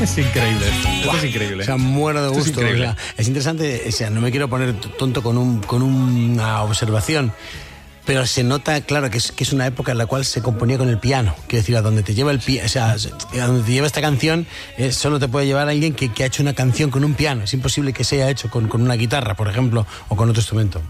Es increíble esto es increíble. O sea, muero de gusto. Es interesante, o sea, no me quiero poner tonto con una observación, pero se nota, claro, que es una época en la cual se componía con el piano. Quiero decir, a donde te lleva o sea, a donde te lleva esta canción, solo te puede llevar alguien que ha hecho una canción con un piano. Es imposible que se haya hecho con una guitarra, por ejemplo, o con otro instrumento.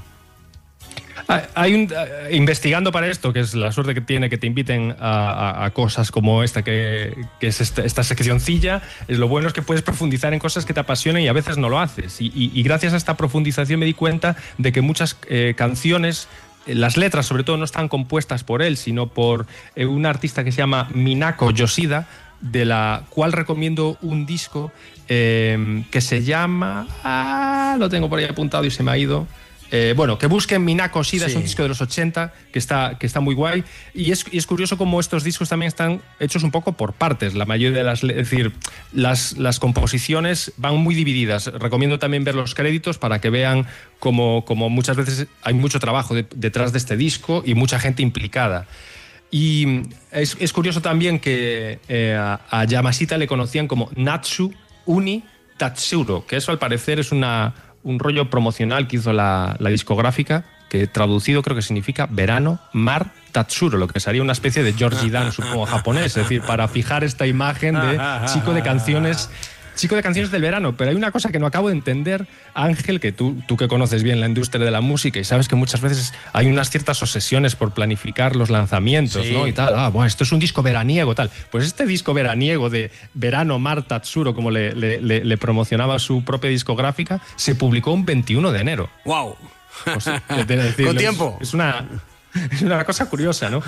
Investigando para esto, que es la suerte que tiene que te inviten a cosas como esta, que es esta seccioncilla, lo bueno es que puedes profundizar en cosas que te apasionan y a veces no lo haces. Y gracias a esta profundización me di cuenta de que muchas canciones, las letras sobre todo, no están compuestas por él, sino por un artista que se llama Minako Yoshida, de la cual recomiendo un disco que se llama... lo tengo por ahí apuntado y se me ha ido... que busquen Minako Yoshida, sí. Es un disco de los 80 que está muy guay, y es curioso cómo estos discos también están hechos un poco por partes. La mayoría de es decir, las composiciones van muy divididas. Recomiendo también ver los créditos para que vean como muchas veces hay mucho trabajo detrás de este disco y mucha gente implicada. Y es curioso también que a Yamashita le conocían como Natsu Uni Tatsuro, que eso al parecer es un rollo promocional que hizo la discográfica, que traducido creo que significa verano, mar, Tatsuro, lo que sería una especie de Georgie Dan, supongo, japonés, es decir, para fijar esta imagen de chico de canciones del verano. Pero hay una cosa que no acabo de entender, Ángel, que tú que conoces bien la industria de la música y sabes que muchas veces hay unas ciertas obsesiones por planificar los lanzamientos, sí, ¿no? Y tal, bueno, esto es un disco veraniego, tal. Pues este disco veraniego de verano, mar, Tatsuro, como le promocionaba su propia discográfica, se publicó un 21 de enero. ¡Wow! O sea, con tiempo. Es una cosa curiosa, ¿no?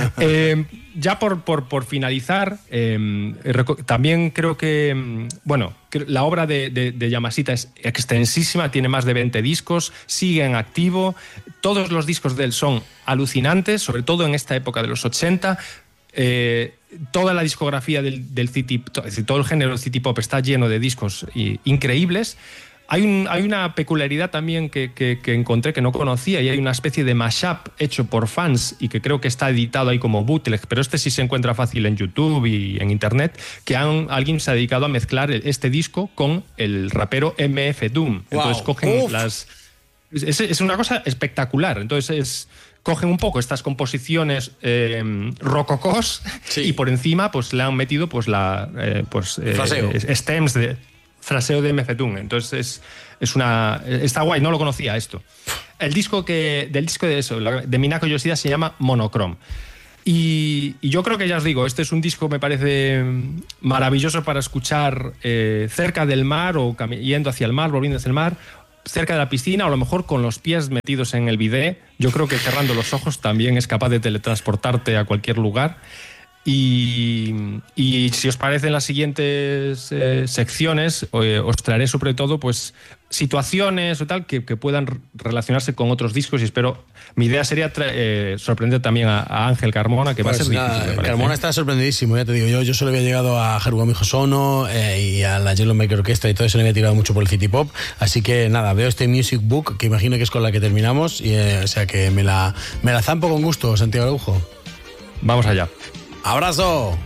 Ya por finalizar, también creo que, la obra de Yamashita es extensísima, tiene más de 20 discos, sigue en activo. Todos los discos de él son alucinantes, sobre todo en esta época de los 80. Toda la discografía del city, es decir, todo el género del city pop está lleno de discos increíbles. Hay una peculiaridad también que encontré que no conocía, y hay una especie de mashup hecho por fans y que creo que está editado ahí como bootleg, pero este sí se encuentra fácil en YouTube y en Internet, que alguien se ha dedicado a mezclar este disco con el rapero MF Doom. Entonces cogen es una cosa espectacular. Entonces cogen un poco estas composiciones rococós, sí, y por encima pues le han metido pues stems de fraseo de MF Doom. Entonces está guay, no lo conocía esto. Del disco de Minako Yoshida se llama Monochrome. Y yo creo que, ya os digo, este es un disco, me parece maravilloso para escuchar cerca del mar, o yendo hacia el mar, volviendo hacia el mar, cerca de la piscina, o a lo mejor con los pies metidos en el bidé. Yo creo que cerrando los ojos también es capaz de teletransportarte a cualquier lugar. Y si os parece, en las siguientes secciones os traeré sobre todo pues situaciones o tal que puedan relacionarse con otros discos, y espero, mi idea sería sorprender también a Ángel Carmona, que pues va a ser difícil. Carmona está sorprendidísimo, ya te digo, yo solo había llegado a Harugami Hosono y a la Yellow Maker Orchestra, y todo eso le había tirado mucho por el city pop, así que nada, veo este Music Book, que imagino que es con la que terminamos, y, o sea que me la zampo con gusto, Santiago Araujo. Vamos allá. ¡Abrazo!